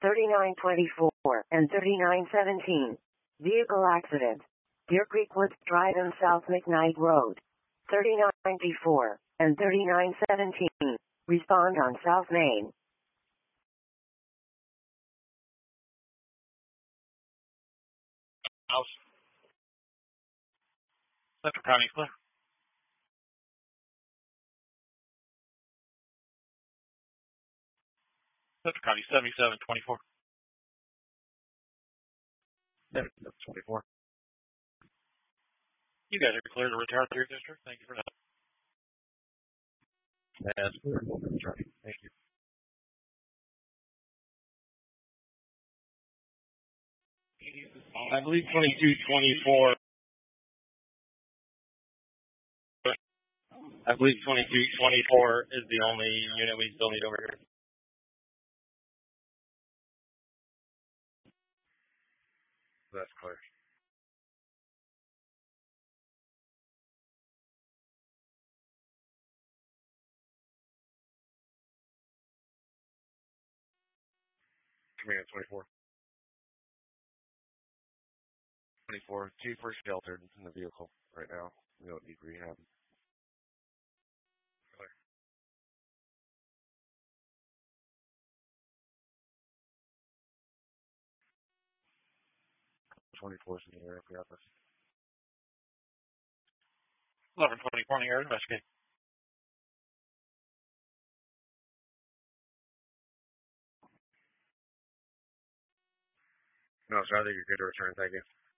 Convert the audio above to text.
3924 and 3917. Vehicle accident. Deer Creek Woods Drive and South McKnight Road. 3994 and 3917. Respond on South Main. House. Central County Clear. Central County 7724. 7724. You guys are clear to return to your district. Thank you for that. That's clear. Thank you. I believe 2224. I believe 2224 is the only unit we still need over here. That's clear. Command 24. 24. Chief, we're sheltered in the vehicle right now. We don't need rehab. Clear. 24's in the air for us. 1124 in the air, investigate. No, sir, I think you're good to return. Thank you.